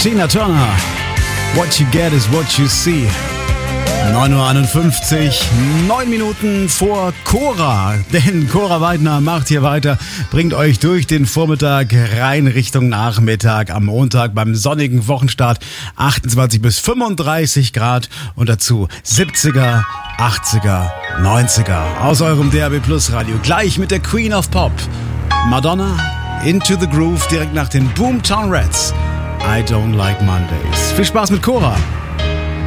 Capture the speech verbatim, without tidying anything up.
Tina Turner. What you get is what you see. neun Uhr einundfünfzig, neun Minuten vor Cora. Denn Cora Weidner macht hier weiter, bringt euch durch den Vormittag rein Richtung Nachmittag am Montag beim sonnigen Wochenstart. achtundzwanzig bis fünfunddreißig Grad und dazu siebziger, achtziger, neunziger. Aus eurem D A B Plus Radio. Gleich mit der Queen of Pop. Madonna, Into the Groove, direkt nach den Boomtown Rats. I Don't Like Mondays. Viel Spaß mit Cora.